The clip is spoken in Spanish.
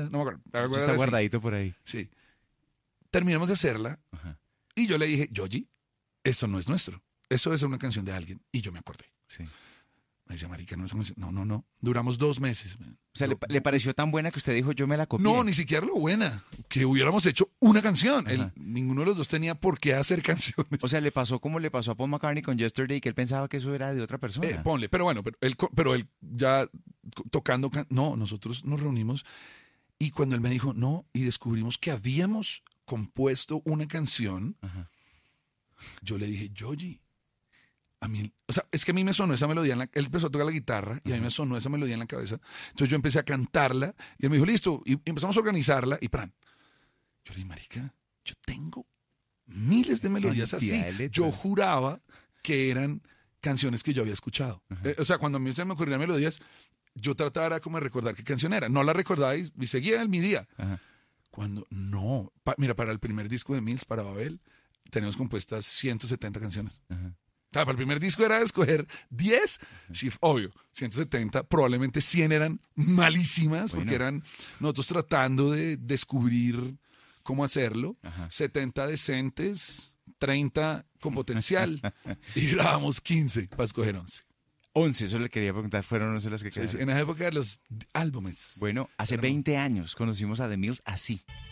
no me acuerdo. Eso está guardadito por ahí. Sí. Terminamos de hacerla Ajá. y yo le dije, Yoyi, esto no es nuestro. Eso debe ser una canción de alguien. Y yo me acordé. Sí. Me decía, marica, no es una canción. No. Duramos 2 meses. O sea, ¿le pareció tan buena que usted dijo, yo me la copié? No, ni siquiera lo buena. Que hubiéramos hecho una canción. Ajá. Ninguno de los dos tenía por qué hacer canciones. O sea, le pasó como le pasó a Paul McCartney con Yesterday, que él pensaba que eso era de otra persona. Ponle, pero bueno, pero él ya tocando. No, nosotros nos reunimos y cuando él me dijo no, y descubrimos que habíamos compuesto una canción, Ajá. yo le dije, Yoyi. A mí, o sea, es que a mí me sonó esa melodía, él empezó a tocar la guitarra y a mí me sonó esa melodía en la cabeza. Entonces yo empecé a cantarla y él me dijo, listo, y empezamos a organizarla y ¡pran! Yo le dije, marica, yo tengo miles de melodías así. Cantidad de letras. Yo juraba que eran canciones que yo había escuchado. O sea, cuando a mí se me ocurrían melodías, yo trataba como de recordar qué canción era. No la recordaba y seguía en mi día. Ajá. Cuando, no, mira, para el primer disco de Mills, para Babel, tenemos compuestas 170 canciones. Ajá. Claro, para el primer disco era escoger 10, sí, obvio, 170, probablemente 100 eran malísimas, Bueno. porque eran nosotros tratando de descubrir cómo hacerlo, Ajá. 70 decentes, 30 con potencial, y grabamos 15 para escoger 11. 11, eso le quería preguntar, fueron 11 las que Sí, quedaron. sí, en la época de los álbumes. Bueno, hace Pero no. 20 años conocimos a The Mills así.